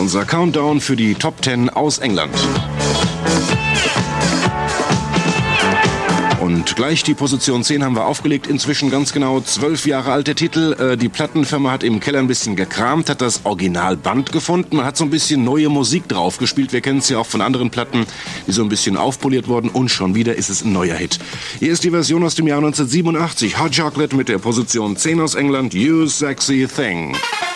Unser Countdown für die Top 10 aus England. Und gleich die Position 10 haben wir aufgelegt. Inzwischen ganz genau 12 Jahre alte Titel. Die Plattenfirma hat im Keller ein bisschen gekramt, hat das Originalband gefunden. Man hat so ein bisschen neue Musik drauf gespielt. Wir kennen es ja auch von anderen Platten, die so ein bisschen aufpoliert wurden. Und schon wieder ist es ein neuer Hit. Hier ist die Version aus dem Jahr 1987. Hot Chocolate mit der Position 10 aus England. You Sexy Thing.